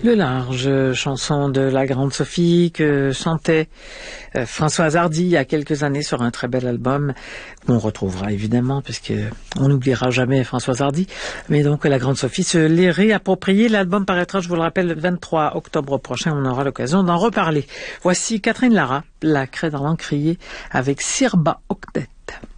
Le large, chanson de la Grande Sophie que chantait Françoise Hardy il y a quelques années sur un très bel album qu'on retrouvera évidemment puisque on n'oubliera jamais Françoise Hardy. Mais donc la Grande Sophie se l'est réappropriée. L'album paraîtra, je vous le rappelle, le 23 octobre prochain. On aura l'occasion d'en reparler. Voici Catherine Lara, la Crête dans l'encrier avec Sirba Octet.